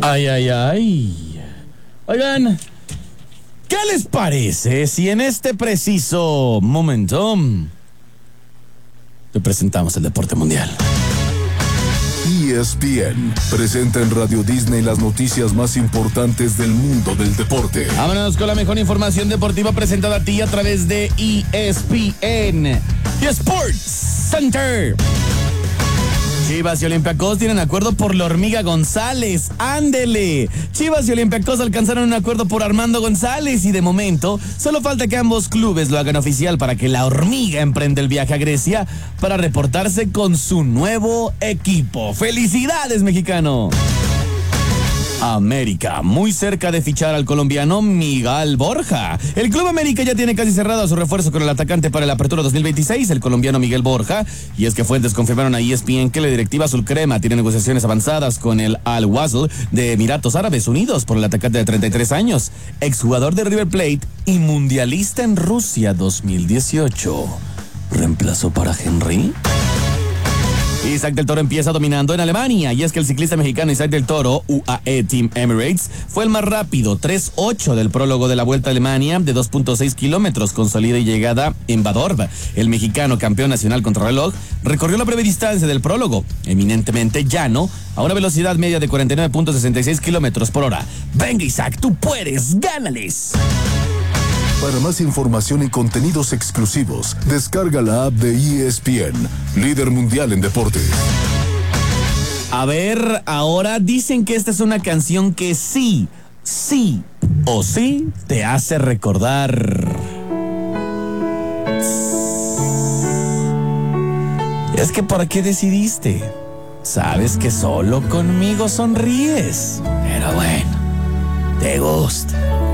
Ay, ay, ay. Oigan, ¿qué les parece si en este preciso momento te presentamos el deporte mundial? ESPN presenta en Radio Disney las noticias más importantes del mundo del deporte. Vámonos con la mejor información deportiva presentada a ti a través de ESPN y Sports Center. Chivas y Olympiacos tienen acuerdo por la Hormiga González. ¡Ándele! Chivas y Olympiacos alcanzaron un acuerdo por Armando González y de momento solo falta que ambos clubes lo hagan oficial para que la Hormiga emprenda el viaje a Grecia para reportarse con su nuevo equipo. ¡Felicidades, mexicano! América, muy cerca de fichar al colombiano Miguel Borja. El Club América ya tiene casi cerrado su refuerzo con el atacante para la Apertura 2026, el colombiano Miguel Borja. Y es que fuentes confirmaron a ESPN que la directiva azul crema tiene negociaciones avanzadas con el Al Wasl de Emiratos Árabes Unidos por el atacante de 33 años, exjugador de River Plate y mundialista en Rusia 2018. ¿Reemplazo para Henry? Isaac del Toro empieza dominando en Alemania, y es que el ciclista mexicano Isaac del Toro, UAE Team Emirates, fue el más rápido, 3:8 del prólogo de la Vuelta a Alemania de 2.6 kilómetros con salida y llegada en Bad Orb. El mexicano campeón nacional contrarreloj recorrió la breve distancia del prólogo, eminentemente llano, a una velocidad media de 49.66 kilómetros por hora. Venga Isaac, tú puedes, gánales. Para más información y contenidos exclusivos, descarga la app de ESPN, líder mundial en deportes. A ver, ahora dicen que esta es una canción que sí o sí te hace recordar. Es que ¿por qué decidiste? Sabes que solo conmigo sonríes, pero bueno, te gusta.